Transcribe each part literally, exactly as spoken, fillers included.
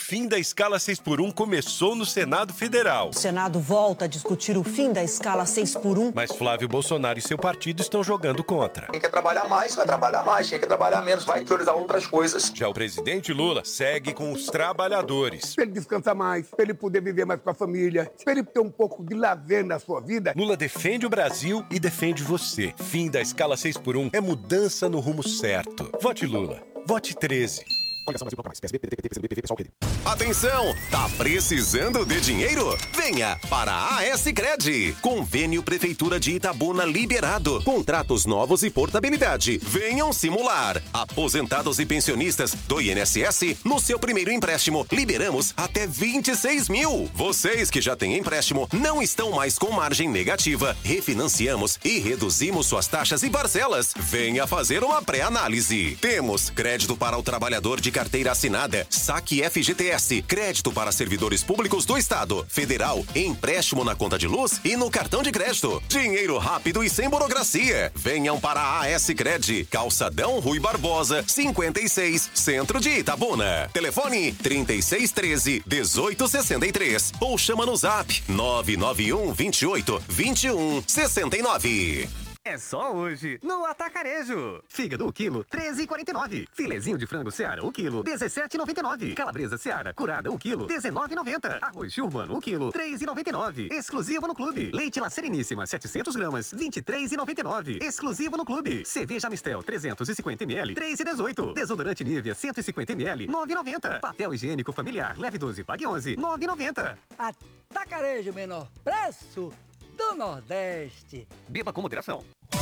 fim da escala seis por um começou no Senado Federal. O Senado volta a discutir o fim da escala seis por um. Mas Flávio Bolsonaro e seu partido estão jogando contra. Quem quer trabalhar mais, vai trabalhar mais. Quem quer trabalhar menos, vai priorizar outras coisas. Já o presidente Lula segue com os trabalhadores. Para ele descansar mais, para ele poder viver mais com a família, para ele ter um pouco de lazer na sua vida. Lula defende o Brasil e defende você. Fim da escala seis por um é mudança no rumo certo. Vote Lula. Vote treze. Atenção, tá precisando de dinheiro? Venha para a AS-Cred. Convênio Prefeitura de Itabuna liberado. Contratos novos e portabilidade. Venham simular. Aposentados e pensionistas do I N S S, no seu primeiro empréstimo, liberamos até vinte e seis mil. Vocês que já têm empréstimo não estão mais com margem negativa. Refinanciamos e reduzimos suas taxas e parcelas. Venha fazer uma pré-análise. Temos crédito para o trabalhador de carteira assinada, saque F G T S, crédito para servidores públicos do Estado, federal, empréstimo na conta de luz e no cartão de crédito. Dinheiro rápido e sem burocracia. Venham para a AS-Cred, Calçadão Rui Barbosa, cinquenta e seis, Centro de Itabuna. Telefone trinta e seis treze, dezoito sessenta e três ou chama no Zap nove nove um, vinte e oito, vinte e um, sessenta e nove. É só hoje, no Atacarejo. Fígado, o quilo, treze e quarenta e nove. Filezinho de frango Seara, o quilo, dezessete e noventa e nove. Calabresa Seara, curada, o quilo, dezenove e noventa. Arroz urbano, o quilo, três e noventa e nove. Exclusivo no Clube. Leite La Sereníssima, setecentos gramas, vinte e três e noventa e nove. Exclusivo no Clube. Cerveja Mistel, trezentos e cinquenta mililitros, três e dezoito. Desodorante Nivea, cento e cinquenta mililitros, nove e noventa. Papel higiênico familiar, leve doze, pague onze, nove e noventa. Atacarejo, menor preço do Nordeste. Beba com moderação.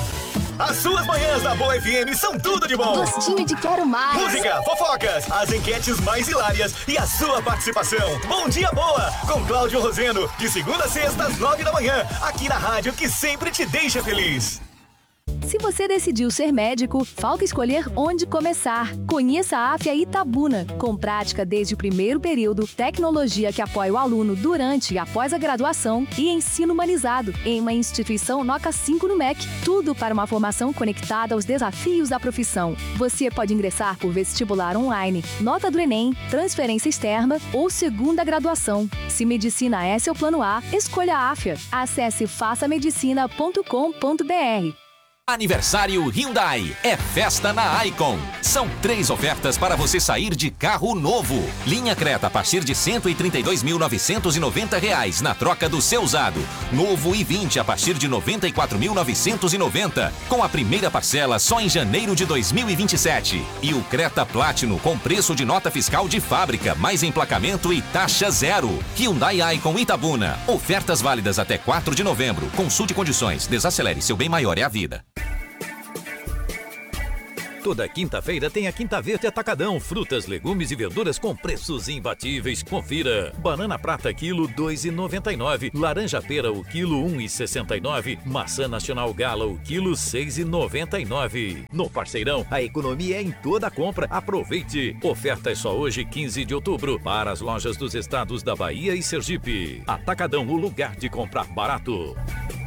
As suas manhãs da Boa F M são tudo de bom. Gostinho de quero mais. Música, fofocas, as enquetes mais hilárias e a sua participação. Bom Dia Boa, com Cláudio Roseno, de segunda a sexta às nove da manhã, aqui na rádio que sempre te deixa feliz. Se você decidiu ser médico, falta escolher onde começar. Conheça a AFIA Itabuna, com prática desde o primeiro período, tecnologia que apoia o aluno durante e após a graduação e ensino humanizado, em uma instituição nota cinco no M E C. Tudo para uma formação conectada aos desafios da profissão. Você pode ingressar por vestibular online, nota do Enem, transferência externa ou segunda graduação. Se medicina é seu plano A, escolha a AFIA. Acesse faça medicina ponto com ponto br. Aniversário Hyundai. É festa na Icon. São três ofertas para você sair de carro novo. Linha Creta a partir de cento e trinta e dois mil novecentos e noventa reais na troca do seu usado. Novo i vinte a partir de noventa e quatro mil novecentos e noventa, com a primeira parcela só em janeiro de dois mil e vinte e sete. E o Creta Platinum com preço de nota fiscal de fábrica, mais emplacamento e taxa zero. Hyundai Icon Itabuna. Ofertas válidas até quatro de novembro. Consulte condições. Desacelere, seu bem maior é a vida. Toda quinta-feira tem a Quinta Verde Atacadão. Frutas, legumes e verduras com preços imbatíveis. Confira. Banana prata quilo dois reais e noventa e nove. Laranja pera o quilo um real e sessenta e nove. Maçã nacional gala o quilo seis reais e noventa e nove. No Parceirão, a economia é em toda a compra. Aproveite. Oferta é só hoje, quinze de outubro, para as lojas dos estados da Bahia e Sergipe. Atacadão, o lugar de comprar barato.